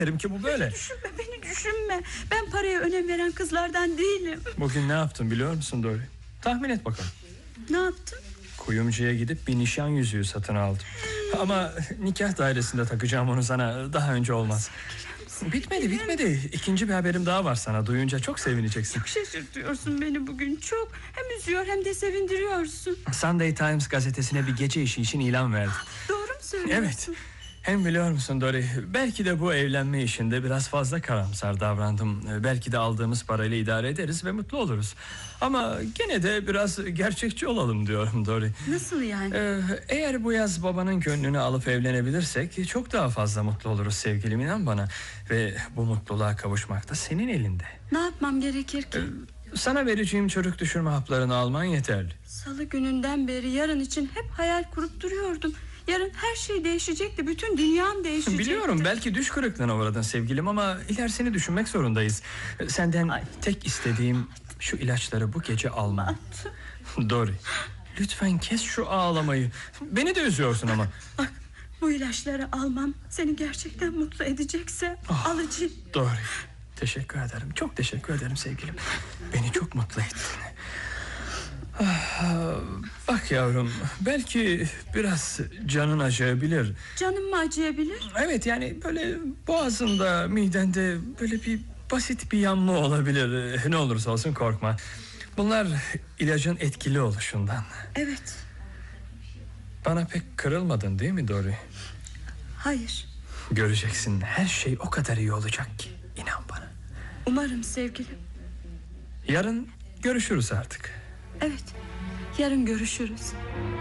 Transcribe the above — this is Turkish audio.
derim ki bu böyle. Beni düşünme. Ben paraya önem veren kızlardan değilim. Bugün ne yaptın biliyor musun Dory? Tahmin et bakalım. Ne yaptın? Kuyumcuya gidip bir nişan yüzüğü satın aldım. Ama nikah dairesinde takacağım onu sana, daha önce olmaz. Bitmedi. İkinci bir haberim daha var sana. Duyunca çok sevineceksin. Çok şaşırtıyorsun beni bugün çok. Hem üzüyor hem de sevindiriyorsun. Sunday Times gazetesine bir gece işi için ilan verdim. Doğru mu söylüyorsun? Evet. Hem biliyor musun Dory, belki de bu evlenme işinde biraz fazla karamsar davrandım. Belki de aldığımız parayla idare ederiz ve mutlu oluruz. Ama gene de biraz gerçekçi olalım diyorum Dory. Nasıl yani? Eğer bu yaz babanın gönlünü alıp evlenebilirsek çok daha fazla mutlu oluruz sevgilim, inan bana. Ve bu mutluluğa kavuşmak da senin elinde. Ne yapmam gerekir ki? Sana vereceğim çocuk düşürme haplarını alman yeterli. Salı gününden beri yarın için hep hayal kurup duruyordum. Yarın her şey değişecekti. Bütün dünyam değişecekti. Biliyorum, belki düş kırıklığına uğradın sevgilim ama ilerisini düşünmek zorundayız. Senden tek istediğim şu ilaçları bu gece alman. Dory, lütfen kes şu ağlamayı. Beni de üzüyorsun ama. Bak, bu ilaçları almam seni gerçekten mutlu edecekse alıcı. Dory, teşekkür ederim. Çok teşekkür ederim sevgilim. Beni çok mutlu ettin. Bak yavrum, belki biraz canın acıyabilir. Canım mı acıyabilir? Evet, yani böyle boğazında, midende böyle bir basit bir yanma olabilir. Ne olursa olsun korkma. Bunlar ilacın etkili oluşundan. Evet. Bana pek kırılmadın değil mi Dory? Hayır. Göreceksin, her şey o kadar iyi olacak ki. İnan bana. Umarım sevgilim. Yarın görüşürüz artık. Evet. Yarın görüşürüz.